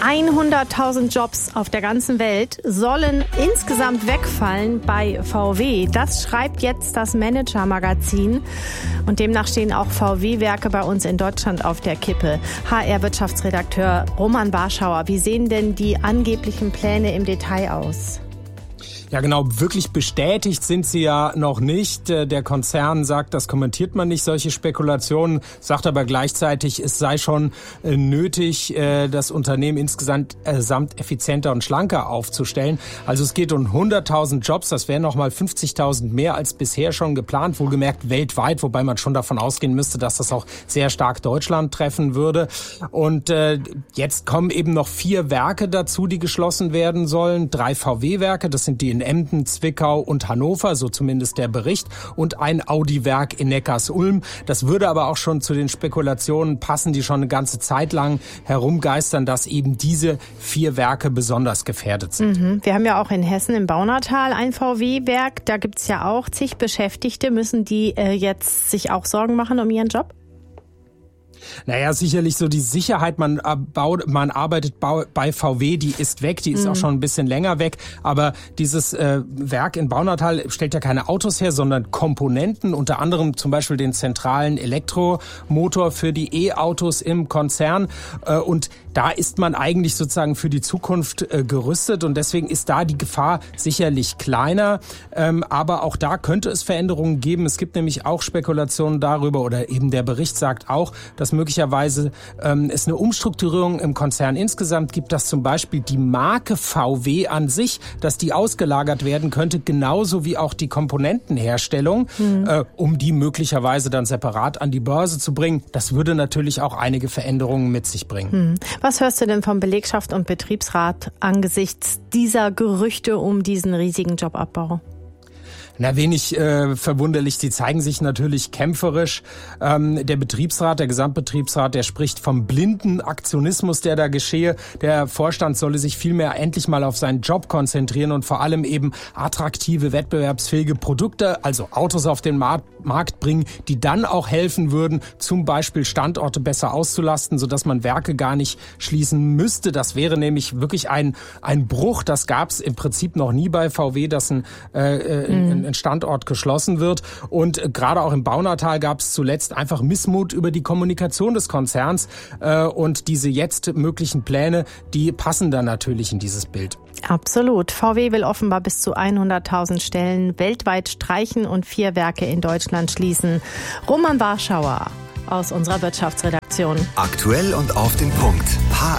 100.000 Jobs auf der ganzen Welt sollen insgesamt wegfallen bei VW. Das schreibt jetzt das Manager-Magazin. Und demnach stehen auch VW-Werke bei uns in Deutschland auf der Kippe. HR-Wirtschaftsredakteur Roman Warschauer, wie sehen denn die angeblichen Pläne im Detail aus? Ja genau, wirklich bestätigt sind sie ja noch nicht. Der Konzern sagt, das kommentiert man nicht, solche Spekulationen, sagt aber gleichzeitig, es sei schon nötig, das Unternehmen insgesamt effizienter und schlanker aufzustellen. Also es geht um 100.000 Jobs, das wären nochmal 50.000 mehr als bisher schon geplant, wohlgemerkt weltweit, wobei man schon davon ausgehen müsste, dass das auch sehr stark Deutschland treffen würde. Und jetzt kommen eben noch 4 Werke dazu, die geschlossen werden sollen. 3 VW-Werke, das sind die in Emden, Zwickau und Hannover, so zumindest der Bericht, und ein Audi-Werk in Neckarsulm. Das würde aber auch schon zu den Spekulationen passen, die schon eine ganze Zeit lang herumgeistern, dass eben diese 4 Werke besonders gefährdet sind. Wir haben ja auch in Hessen im Baunatal ein VW-Werk. Da gibt's ja auch zig Beschäftigte. Müssen die jetzt sich auch Sorgen machen um ihren Job? Naja, sicherlich so die Sicherheit, man arbeitet bei VW, die ist weg, die ist auch schon ein bisschen länger weg, aber dieses Werk in Baunatal stellt ja keine Autos her, sondern Komponenten, unter anderem zum Beispiel den zentralen Elektromotor für die E-Autos im Konzern, und da ist man eigentlich sozusagen für die Zukunft gerüstet und deswegen ist da die Gefahr sicherlich kleiner, aber auch da könnte es Veränderungen geben. Es gibt nämlich auch Spekulationen darüber, oder eben der Bericht sagt auch, dass möglicherweise es eine Umstrukturierung im Konzern insgesamt gibt, dass zum Beispiel die Marke VW an sich, dass die ausgelagert werden könnte, genauso wie auch die Komponentenherstellung, um die möglicherweise dann separat an die Börse zu bringen. Das würde natürlich auch einige Veränderungen mit sich bringen. Was hörst du denn vom Belegschaft und Betriebsrat angesichts dieser Gerüchte um diesen riesigen Jobabbau? Na, wenig verwunderlich, sie zeigen sich natürlich kämpferisch. Der Betriebsrat, der Gesamtbetriebsrat, der spricht vom blinden Aktionismus, der da geschehe. Der Vorstand solle sich vielmehr endlich mal auf seinen Job konzentrieren und vor allem eben attraktive, wettbewerbsfähige Produkte, also Autos auf den Markt bringen, die dann auch helfen würden, zum Beispiel Standorte besser auszulasten, sodass man Werke gar nicht schließen müsste. Das wäre nämlich wirklich ein Bruch. Das gab es im Prinzip noch nie bei VW, dass ein Standort geschlossen wird. Und gerade auch im Baunatal gab es zuletzt einfach Missmut über die Kommunikation des Konzerns. Und diese jetzt möglichen Pläne, die passen dann natürlich in dieses Bild. Absolut. VW will offenbar bis zu 100.000 Stellen weltweit streichen und 4 Werke in Deutschland schließen. Roman Warschauer aus unserer Wirtschaftsredaktion. Aktuell und auf den Punkt.